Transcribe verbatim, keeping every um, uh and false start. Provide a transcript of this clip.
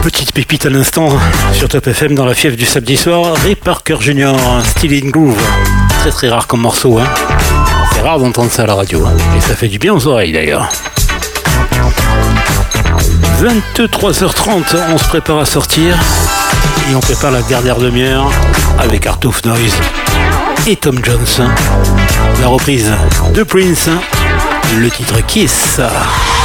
Petite pépite à l'instant sur Top F M dans la fièvre du samedi soir. Ray Parker Junior, Still in Groove. Très très rare comme morceau, hein. C'est rare d'entendre ça à la radio, hein. Et ça fait du bien aux oreilles d'ailleurs. vingt-trois heures trente, on se prépare à sortir et on prépare la dernière demi-heure avec Art of Noise et Tom Jones. La reprise de Prince, le titre Kiss.